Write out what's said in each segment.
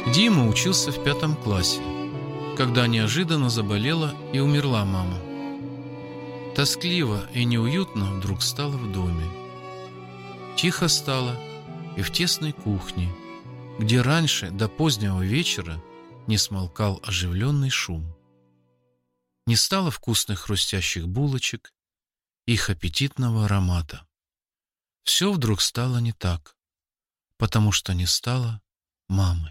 Дима учился в 5 классе, когда неожиданно заболела и умерла мама. Тоскливо и неуютно вдруг стало в доме. Тихо стало и в тесной кухне, где раньше до позднего вечера не смолкал оживленный шум. Не стало вкусных хрустящих булочек, их аппетитного аромата. Все вдруг стало не так, потому что не стало мамы.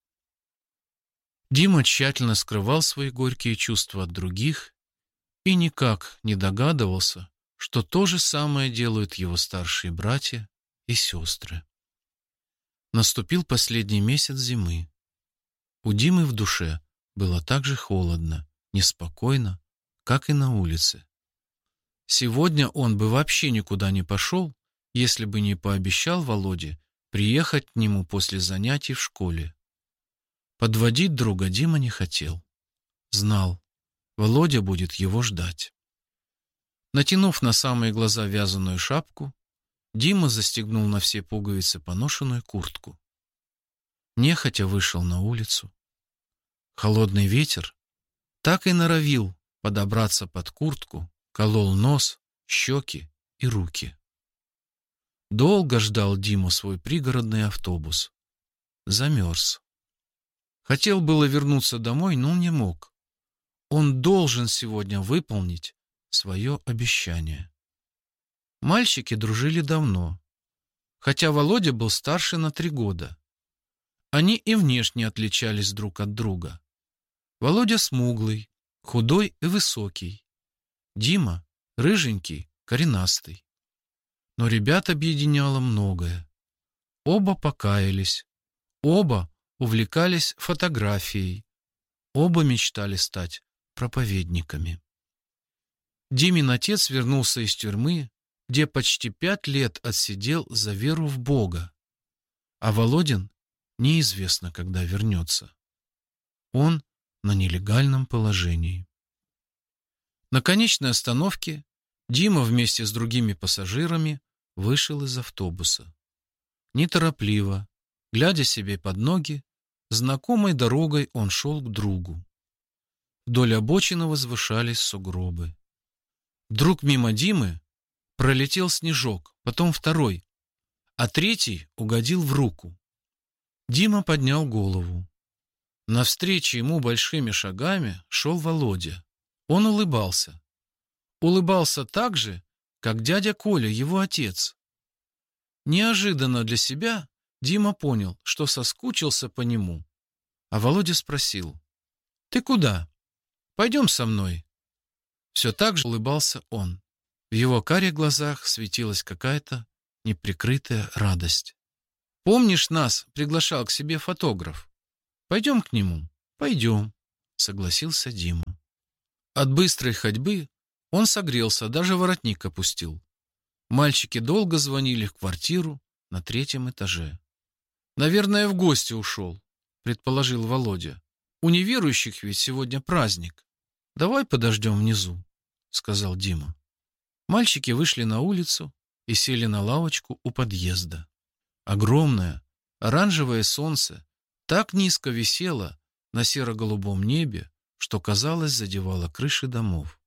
Дима тщательно скрывал свои горькие чувства от других и никак не догадывался, что то же самое делают его старшие братья и сестры. Наступил последний месяц зимы. У Димы в душе было так же холодно, неспокойно, как и на улице. Сегодня он бы вообще никуда не пошел, если бы не пообещал Володе приехать к нему после занятий в школе. Подводить друга Дима не хотел. Знал, Володя будет его ждать. Натянув на самые глаза вязаную шапку, Дима застегнул на все пуговицы поношенную куртку. Нехотя вышел на улицу. Холодный ветер так и норовил подобраться под куртку, колол нос, щеки и руки. Долго ждал Дима свой пригородный автобус. Замерз. Хотел было вернуться домой, но не мог. Он должен сегодня выполнить свое обещание. Мальчики дружили давно, хотя Володя был старше на 3 года. Они и внешне отличались друг от друга. Володя смуглый, худой и высокий. Дима рыженький, коренастый. Но ребят объединяло многое. Оба покаялись, оба увлекались фотографией, оба мечтали стать проповедниками. Димин отец вернулся из тюрьмы, где почти 5 лет отсидел за веру в Бога, а Володин неизвестно, когда вернется. Он на нелегальном положении. На конечной остановке Дима вместе с другими пассажирами вышел из автобуса. Неторопливо, глядя себе под ноги, знакомой дорогой он шел к другу. Вдоль обочины возвышались сугробы. Вдруг мимо Димы пролетел снежок, потом второй, а третий угодил в руку. Дима поднял голову. Навстречу ему большими шагами шел Володя. Он улыбался. Улыбался так же, как дядя Коля, его отец. Неожиданно для себя Дима понял, что соскучился по нему. А Володя спросил: «Ты куда? Пойдем со мной». Все так же улыбался он. В его карих глазах светилась какая-то неприкрытая радость. «Помнишь, нас приглашал к себе фотограф? Пойдем к нему?» «Пойдем», — согласился Дима. От быстрой ходьбы он согрелся, даже воротник опустил. Мальчики долго звонили в квартиру на 3-м этаже. «Наверное, в гости ушел», — предположил Володя. «У неверующих ведь сегодня праздник. Давай подождем внизу», — сказал Дима. Мальчики вышли на улицу и сели на лавочку у подъезда. Огромное оранжевое солнце так низко висело на серо-голубом небе, что, казалось, задевало крыши домов.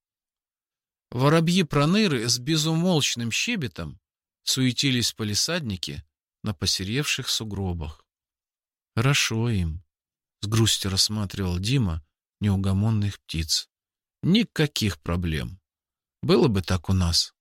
Воробьи-проныры с безумолчным щебетом суетились в палисаднике на посеревших сугробах. «Хорошо им», — с грустью рассматривал Дима неугомонных птиц. «Никаких проблем. Было бы так у нас».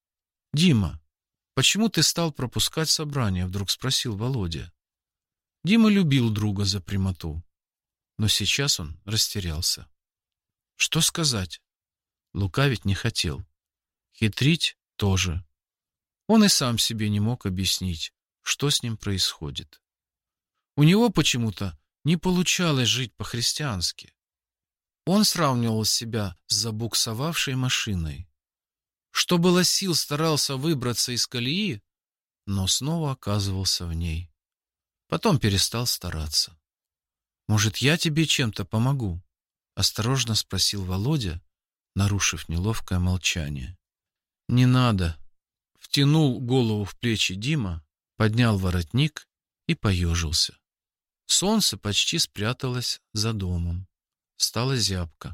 «Дима, почему ты стал пропускать собрание?» — вдруг спросил Володя. Дима любил друга за прямоту, но сейчас он растерялся. Что сказать? Лукавить не хотел. Хитрить тоже. Он и сам себе не мог объяснить, что с ним происходит. У него почему-то не получалось жить по-христиански. Он сравнивал себя с забуксовавшей машиной. Что было сил, старался выбраться из колеи, но снова оказывался в ней. Потом перестал стараться. «Может, я тебе чем-то помогу?» — осторожно спросил Володя, нарушив неловкое молчание. «Не надо», — втянул голову в плечи Дима, поднял воротник и поежился. Солнце почти спряталось за домом. Стала зябко.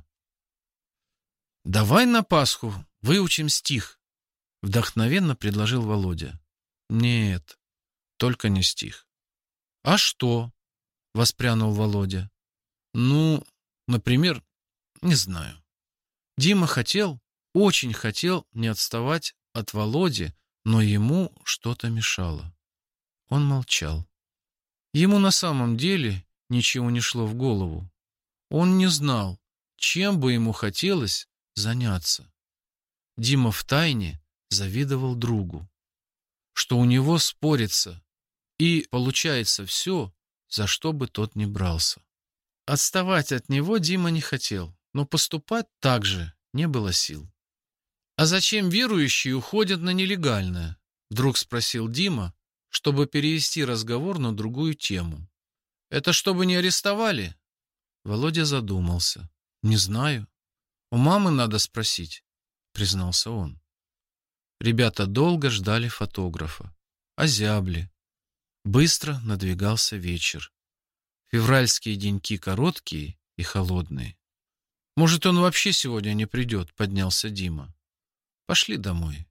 «Давай на Пасху выучим стих», — вдохновенно предложил Володя. «Нет, только не стих». «А что?» — воспрянул Володя. «Ну, например, не знаю». Дима хотел, очень хотел не отставать от Володи, но ему что-то мешало. Он молчал. Ему на самом деле ничего не шло в голову. Он не знал, чем бы ему хотелось заняться. Дима втайне завидовал другу, что у него спорится и получается все, за что бы тот ни брался. Отставать от него Дима не хотел, но поступать так же не было сил. «А зачем верующие уходят на нелегальное?» — вдруг спросил Дима, чтобы перевести разговор на другую тему. «Это чтобы не арестовали?» Володя задумался. «Не знаю. У мамы надо спросить», — признался он. Ребята долго ждали фотографа. Озябли. Быстро надвигался вечер. Февральские деньки короткие и холодные. «Может, он вообще сегодня не придет?» — поднялся Дима. «Пошли домой».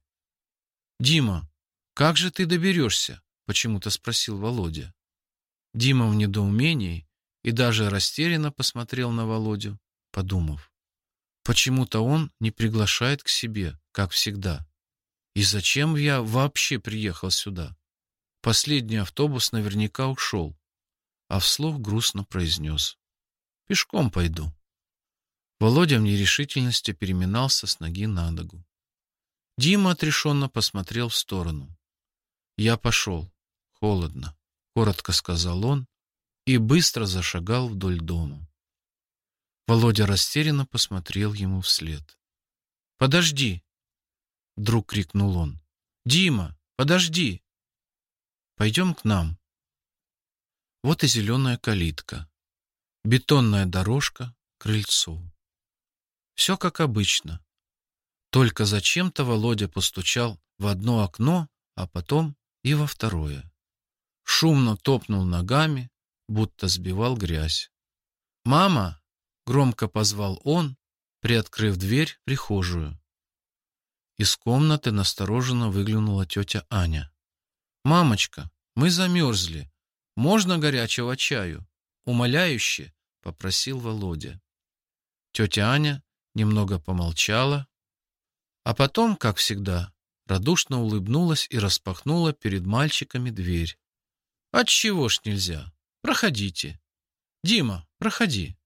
«Дима, как же ты доберешься?» — почему-то спросил Володя. Дима в недоумении и даже растерянно посмотрел на Володю, подумав. Почему-то он не приглашает к себе, как всегда. И зачем я вообще приехал сюда? Последний автобус наверняка ушел. А вслух грустно произнес. Пешком пойду. Володя в нерешительности переминался с ноги на ногу. Дима отрешенно посмотрел в сторону. «Я пошел. Холодно», — коротко сказал он и быстро зашагал вдоль дома. Володя растерянно посмотрел ему вслед. «Подожди!» — вдруг крикнул он. «Дима, подожди! Пойдем к нам». Вот и зеленая калитка, бетонная дорожка, крыльцо. Все как обычно. Только зачем-то Володя постучал в одно окно, а потом и во второе. Шумно топнул ногами, будто сбивал грязь. «Мама!» — громко позвал он, приоткрыв дверь в прихожую. Из комнаты настороженно выглянула тетя Аня. «Мамочка, мы замерзли. Можно горячего чаю?» — умоляюще попросил Володя. Тетя Аня немного помолчала, а потом, как всегда, радушно улыбнулась и распахнула перед мальчиками дверь. «Отчего ж нельзя? Проходите. Дима, проходи».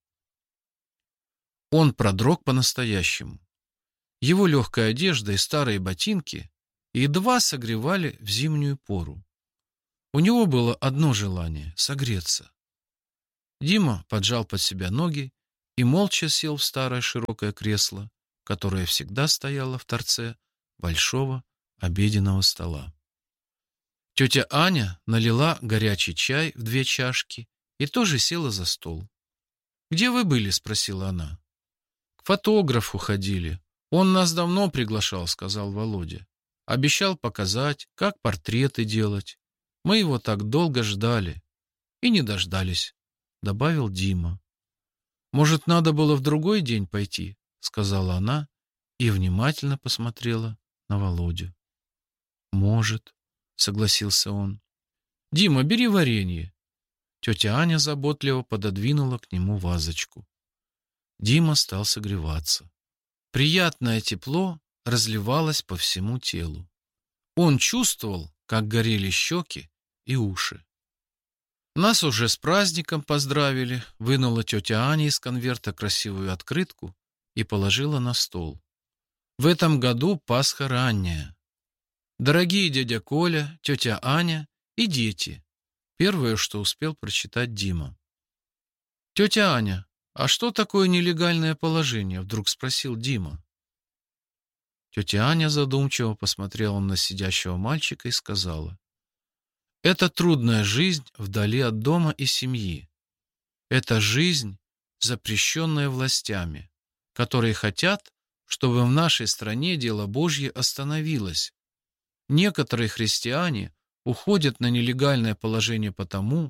Он продрог по-настоящему. Его легкая одежда и старые ботинки едва согревали в зимнюю пору. У него было одно желание — согреться. Дима поджал под себя ноги и молча сел в старое широкое кресло, которое всегда стояло в торце большого обеденного стола. Тетя Аня налила горячий чай в 2 чашки и тоже села за стол. «Где вы были?» — спросила она. «К фотографу ходили. Он нас давно приглашал», — сказал Володя. «Обещал показать, как портреты делать. Мы его так долго ждали и не дождались», — добавил Дима. «Может, надо было в другой день пойти?» — сказала она и внимательно посмотрела на Володю. «Может», — согласился он. «Дима, бери варенье». Тетя Аня заботливо пододвинула к нему вазочку. Дима стал согреваться. Приятное тепло разливалось по всему телу. Он чувствовал, как горели щеки и уши. «Нас уже с праздником поздравили», — вынула тетя Аня из конверта красивую открытку и положила на стол. «В этом году Пасха ранняя. Дорогие дядя Коля, тетя Аня и дети». Первое, что успел прочитать Дима. «Тетя Аня, а что такое нелегальное положение?» — вдруг спросил Дима. Тетя Аня задумчиво посмотрела на сидящего мальчика и сказала: «Это трудная жизнь вдали от дома и семьи. Это жизнь, запрещенная властями, которые хотят, чтобы в нашей стране дело Божье остановилось. Некоторые христиане уходят на нелегальное положение потому,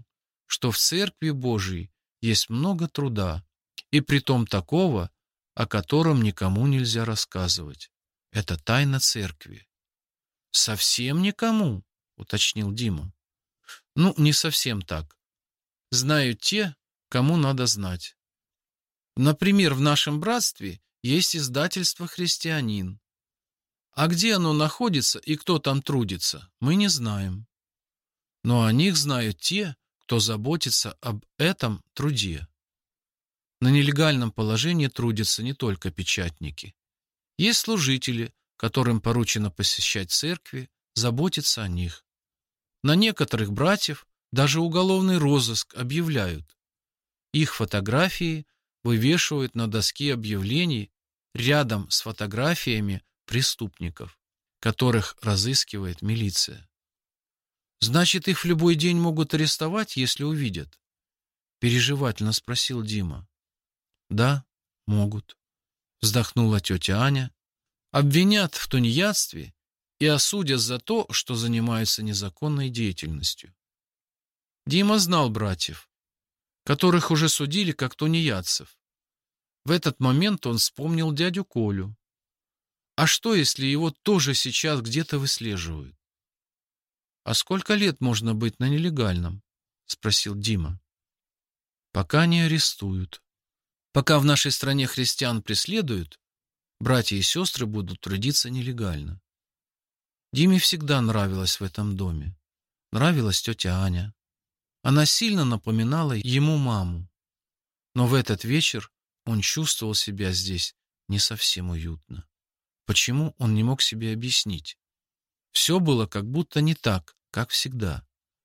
что в Церкви Божией есть много труда, и притом такого, о котором никому нельзя рассказывать. Это тайна Церкви». «Совсем никому?» — уточнил Дима. «Ну, не совсем так. Знают те, кому надо знать. Например, в нашем братстве есть издательство «Христианин». А где оно находится и кто там трудится, мы не знаем. Но о них знают те, кто заботится об этом труде. На нелегальном положении трудятся не только печатники. Есть служители, которым поручено посещать церкви, заботиться о них. На некоторых братьев даже уголовный розыск объявляют. Их фотографии вывешивают на доске объявлений рядом с фотографиями преступников, которых разыскивает милиция. «Значит, их в любой день могут арестовать, если увидят?» — переживательно спросил Дима. «Да, могут», — вздохнула тетя Аня. «Обвинят в тунеядстве и осудят за то, что занимаются незаконной деятельностью». Дима знал братьев, которых уже судили как тунеядцев. В этот момент он вспомнил дядю Колю. А что, если его тоже сейчас где-то выслеживают? «А сколько лет можно быть на нелегальном?» — спросил Дима. «Пока не арестуют. Пока в нашей стране христиан преследуют, братья и сестры будут трудиться нелегально». Диме всегда нравилось в этом доме. Нравилась тетя Аня. Она сильно напоминала ему маму. Но в этот вечер он чувствовал себя здесь не совсем уютно. Почему, он не мог себе объяснить. Все было как будто не так, как всегда.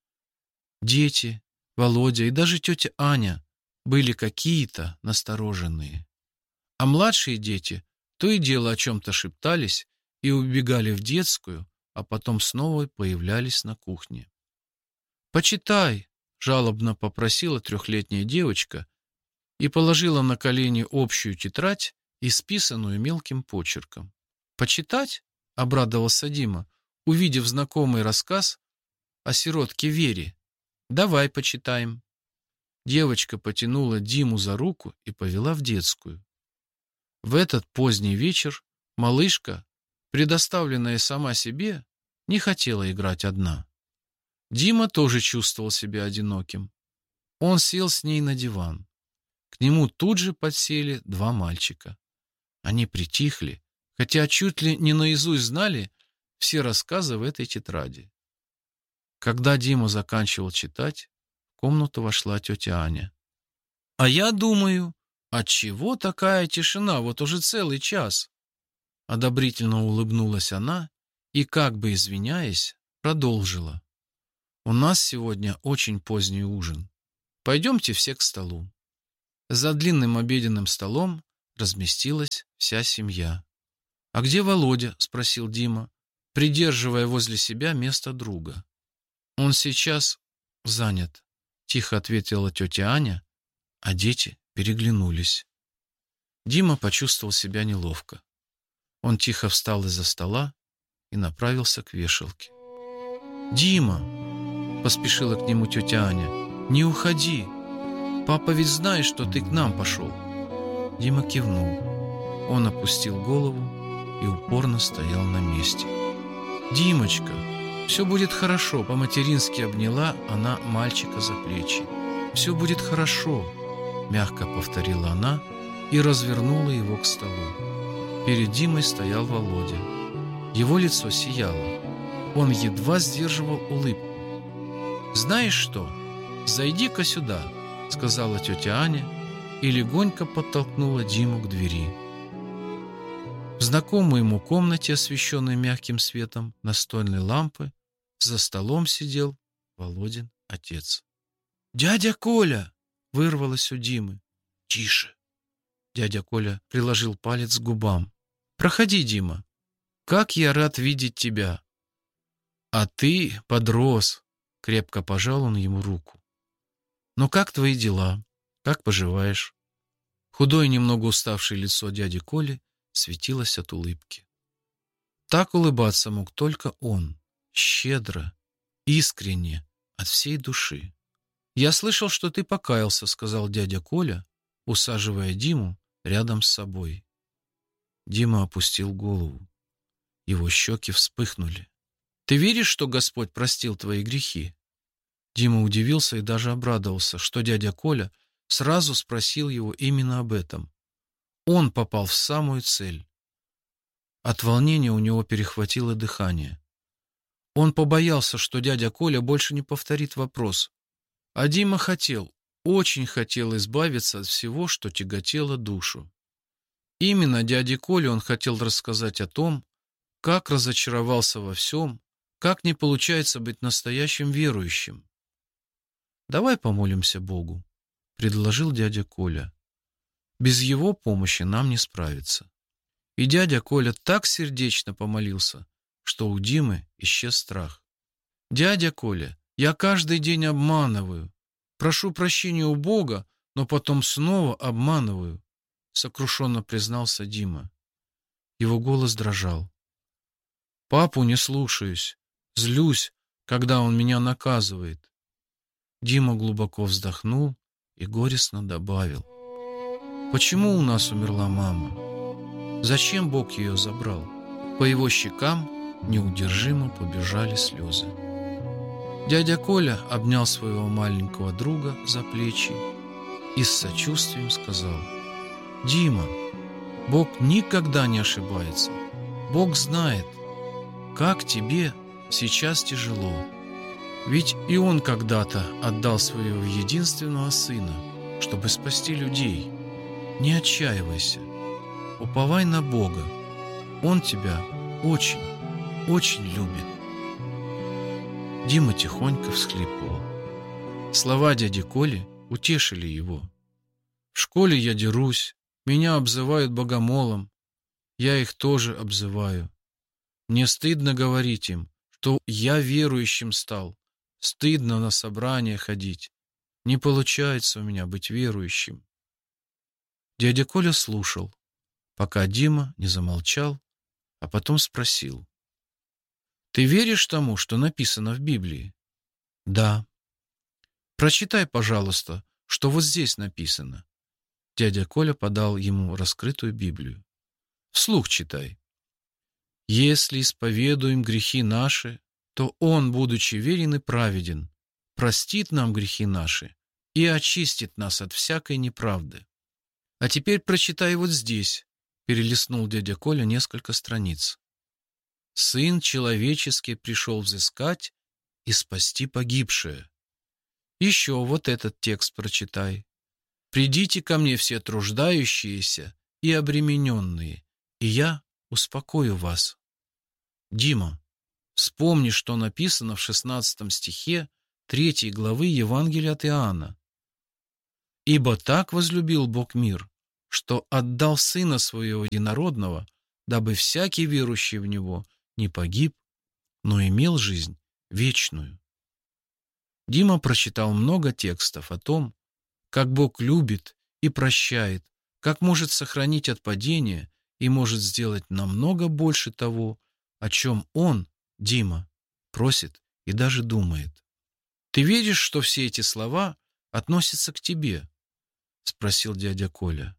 Дети, Володя и даже тетя Аня были какие-то настороженные. А младшие дети то и дело о чем-то шептались и убегали в детскую, а потом снова появлялись на кухне. «Почитай», — жалобно попросила 3-летняя девочка и положила на колени общую тетрадь, исписанную мелким почерком. «Почитать?» — обрадовался Дима, увидев знакомый рассказ о сиротке Вере. «Давай почитаем». Девочка потянула Диму за руку и повела в детскую. В этот поздний вечер малышка, предоставленная сама себе, не хотела играть одна. Дима тоже чувствовал себя одиноким. Он сел с ней на диван. К нему тут же подсели 2 мальчика. Они притихли, хотя чуть ли не наизусть знали все рассказы в этой тетради. Когда Дима заканчивал читать, в комнату вошла тетя Аня. «А я думаю, отчего такая тишина вот уже целый час?» Одобрительно улыбнулась она и, как бы извиняясь, продолжила. «У нас сегодня очень поздний ужин. Пойдемте все к столу». За длинным обеденным столом разместилась вся семья. «А где Володя?» — спросил Дима, придерживая возле себя место друга. «Он сейчас занят», — тихо ответила тетя Аня, а дети переглянулись. Дима почувствовал себя неловко. Он тихо встал из-за стола и направился к вешалке. «Дима!» — поспешила к нему тетя Аня. «Не уходи! Папа ведь знает, что ты к нам пошел!» Дима кивнул. Он опустил голову и упорно стоял на месте. «Димочка, все будет хорошо!» — по-матерински обняла она мальчика за плечи. «Все будет хорошо!» — мягко повторила она и развернула его к столу. Перед Димой стоял Володя. Его лицо сияло. Он едва сдерживал улыбку. «Знаешь что? Зайди-ка сюда», — сказала тетя Аня и легонько подтолкнула Диму к двери. В знакомой ему комнате, освещенной мягким светом настольной лампы, за столом сидел Володин отец. «Дядя Коля!» — вырвалось у Димы. «Тише!» — дядя Коля приложил палец к губам. «Проходи, Дима. Как я рад видеть тебя!» «А ты подрос!» — крепко пожал он ему руку. «Ну как твои дела? Как поживаешь?» Худое, немного уставшее лицо дяди Коли светилось от улыбки. Так улыбаться мог только он, щедро, искренне, от всей души. «Я слышал, что ты покаялся», — сказал дядя Коля, усаживая Диму рядом с собой. Дима опустил голову. Его щеки вспыхнули. «Ты веришь, что Господь простил твои грехи?» Дима удивился и даже обрадовался, что дядя Коля сразу спросил его именно об этом. Он попал в самую цель. От волнения у него перехватило дыхание. Он побоялся, что дядя Коля больше не повторит вопрос. А Дима хотел, очень хотел избавиться от всего, что тяготело душу. Именно дяде Коле он хотел рассказать о том, как разочаровался во всем, как не получается быть настоящим верующим. «Давай помолимся Богу», — предложил дядя Коля. «Без его помощи нам не справиться». И дядя Коля так сердечно помолился, что у Димы исчез страх. «Дядя Коля, я каждый день обманываю. Прошу прощения у Бога, но потом снова обманываю», — сокрушенно признался Дима. Его голос дрожал. «Папу не слушаюсь, злюсь, когда он меня наказывает». Дима глубоко вздохнул и горестно добавил: «Почему у нас умерла мама? Зачем Бог ее забрал?» По его щекам неудержимо побежали слезы. Дядя Коля обнял своего маленького друга за плечи и с сочувствием сказал: «Дима, Бог никогда не ошибается. Бог знает, как тебе сейчас тяжело. Ведь и Он когда-то отдал своего единственного сына, чтобы спасти людей. Не отчаивайся, уповай на Бога. Он тебя очень, очень любит». Дима тихонько всхлипывал. Слова дяди Коли утешили его. «В школе я дерусь, меня обзывают богомолом. Я их тоже обзываю. Мне стыдно говорить им, что я верующим стал. Стыдно на собрания ходить. Не получается у меня быть верующим». Дядя Коля слушал, пока Дима не замолчал, а потом спросил: «Ты веришь тому, что написано в Библии?» «Да». «Прочитай, пожалуйста, что вот здесь написано». Дядя Коля подал ему раскрытую Библию. «Вслух читай. Если исповедуем грехи наши, то Он, будучи верен и праведен, простит нам грехи наши и очистит нас от всякой неправды». «А теперь прочитай вот здесь», — перелистнул дядя Коля несколько страниц. «Сын человеческий пришел взыскать и спасти погибшее». Еще вот этот текст прочитай. «Придите ко мне все труждающиеся и обремененные, и я успокою вас». Дима, вспомни, что написано в 16 стихе 3 главы Евангелия от Иоанна. «Ибо так возлюбил Бог мир, что отдал Сына Своего Единородного, дабы всякий верующий в Него не погиб, но имел жизнь вечную». Дима прочитал много текстов о том, как Бог любит и прощает, как может сохранить от падения и может сделать намного больше того, о чем он, Дима, просит и даже думает. «Ты веришь, что все эти слова относятся к тебе?» — спросил дядя Коля.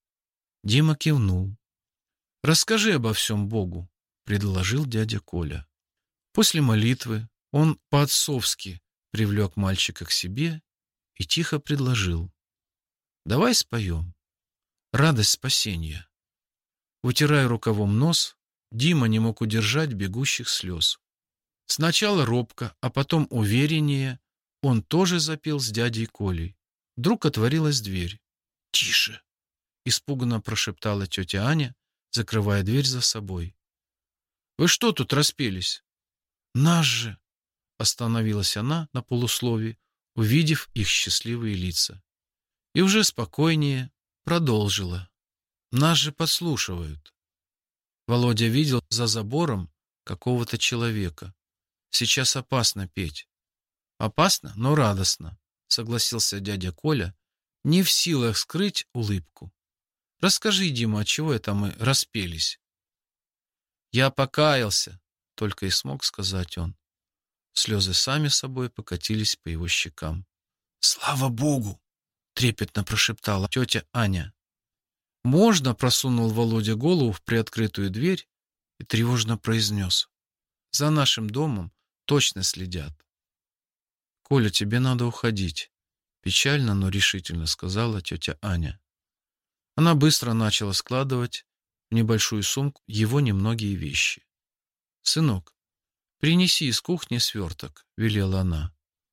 Дима кивнул. «Расскажи обо всем Богу», — предложил дядя Коля. После молитвы он по-отцовски привлек мальчика к себе и тихо предложил: «Давай споем. Радость спасения». Утирая рукавом нос, Дима не мог удержать бегущих слез. Сначала робко, а потом увереннее он тоже запел с дядей Колей. Вдруг отворилась дверь. «Тише!» — испуганно прошептала тетя Аня, закрывая дверь за собой. «Вы что тут распелись?» «Наш же!» — остановилась она на полусловии, увидев их счастливые лица. И уже спокойнее продолжила: «Нас же подслушивают». Володя видел за забором какого-то человека. «Сейчас опасно петь». «Опасно, но радостно», — согласился дядя Коля, не в силах скрыть улыбку. «Расскажи, Дима, отчего это мы распелись?» «Я покаялся», — только и смог сказать он. Слезы сами собой покатились по его щекам. «Слава Богу!» — трепетно прошептала тетя Аня. «Можно?» — просунул Володя голову в приоткрытую дверь и тревожно произнес. «За нашим домом точно следят». «Коля, тебе надо уходить», — печально, но решительно сказала тетя Аня. Она быстро начала складывать в небольшую сумку его немногие вещи. «Сынок, принеси из кухни сверток», — велела она.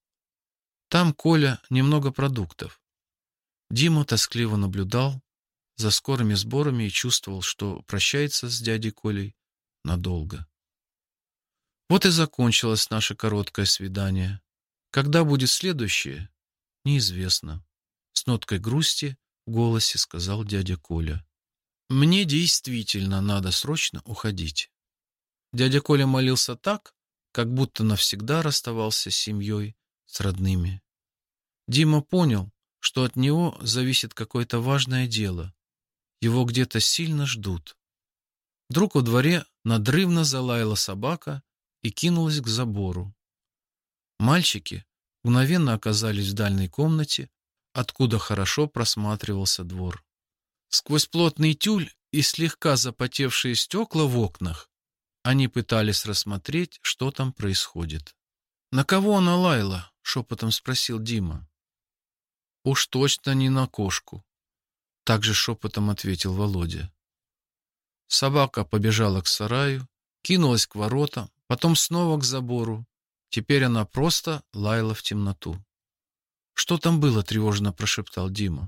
«Там, Коля, немного продуктов». Дима тоскливо наблюдал за скорыми сборами и чувствовал, что прощается с дядей Колей надолго. Вот и закончилось наше короткое свидание. Когда будет следующее, неизвестно. С ноткой грусти в голосе сказал дядя Коля. Мне действительно надо срочно уходить. Дядя Коля молился так, как будто навсегда расставался с семьей, с родными. Дима понял, что от него зависит какое-то важное дело. Его где-то сильно ждут. Вдруг во дворе надрывно залаяла собака и кинулась к забору. Мальчики мгновенно оказались в дальней комнате, откуда хорошо просматривался двор. Сквозь плотный тюль и слегка запотевшие стекла в окнах они пытались рассмотреть, что там происходит. «На кого она лаяла?» — шепотом спросил Дима. «Уж точно не на кошку», — также шепотом ответил Володя. Собака побежала к сараю, кинулась к воротам, потом снова к забору. Теперь она просто лаяла в темноту. «Что там было?» — тревожно прошептал Дима.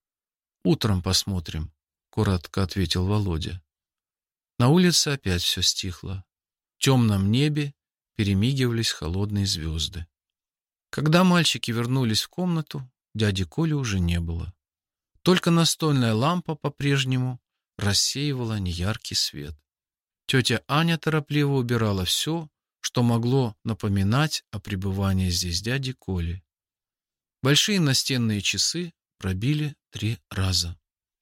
«Утром посмотрим», — коротко ответил Володя. На улице опять все стихло. В темном небе перемигивались холодные звезды. Когда мальчики вернулись в комнату, дяди Коли уже не было. Только настольная лампа по-прежнему рассеивала неяркий свет. Тетя Аня торопливо убирала все, что могло напоминать о пребывании здесь дяди Коли. Большие настенные часы пробили 3 раза.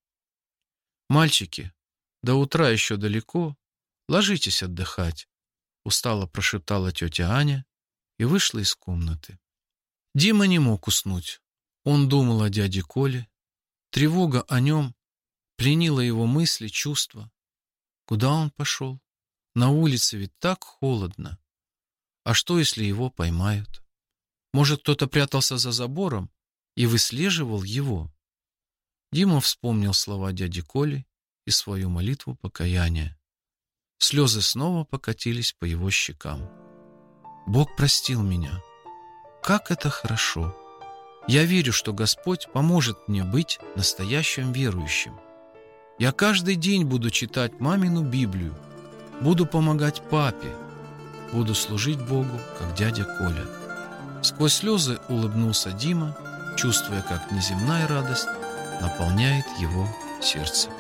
«Мальчики, до утра еще далеко, ложитесь отдыхать», — устало прошептала тетя Аня и вышла из комнаты. Дима не мог уснуть. Он думал о дяде Коле. Тревога о нем пленила его мысли, чувства. Куда он пошел? На улице ведь так холодно. А что, если его поймают? Может, кто-то прятался за забором и выслеживал его? Дима вспомнил слова дяди Коли и свою молитву покаяния. Слезы снова покатились по его щекам. «Бог простил меня. Как это хорошо! Я верю, что Господь поможет мне быть настоящим верующим. Я каждый день буду читать мамину Библию, буду помогать папе, буду служить Богу, как дядя Коля». Сквозь слезы улыбнулся Дима, чувствуя, как неземная радость наполняет его сердце.